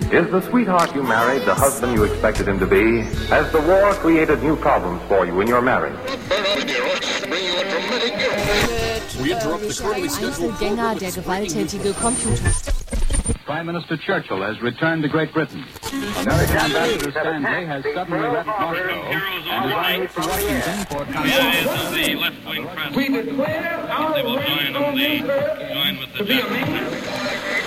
Is the sweetheart you married the husband you expected him to be? Has the war created new problems for you in your marriage? We interrupt the currently scheduled Einzelgänger, der gewalttätige Computer. Prime Minister Churchill has returned to Great Britain. American Ambassador Stanley has suddenly left Moscow and is en route to Washington for consultation. The left-wing press. We declare our right to be a man.